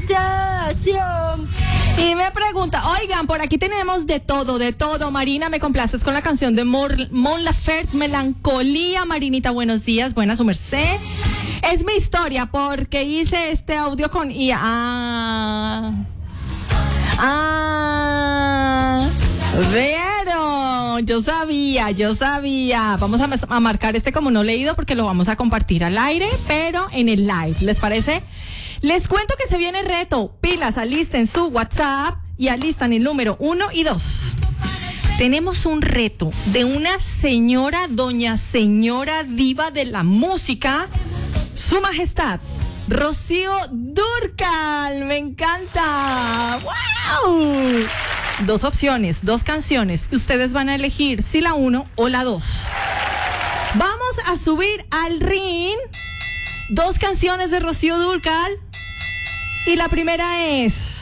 sensación. Y me pregunta, oigan, por aquí tenemos de todo. Marina, me complaces con la canción de Mon Laferte, Melancolía. Marinita, buenos días, buena su merced. Es mi historia porque hice este audio con IA. Vieron, yo sabía. Vamos a marcar este como no leído porque lo vamos a compartir al aire, pero en el live. ¿Les parece? Les cuento que se viene reto. Pilas, alisten su WhatsApp y alistan el número 1 y 2. Tenemos un reto de una señora, doña señora diva de la música, Su Majestad Rocío Dúrcal. Me encanta. ¡Wow! 2 opciones, 2 canciones. Ustedes van a elegir si la 1 o la 2. Vamos a subir al ring 2 canciones de Rocío Dúrcal. Y la primera es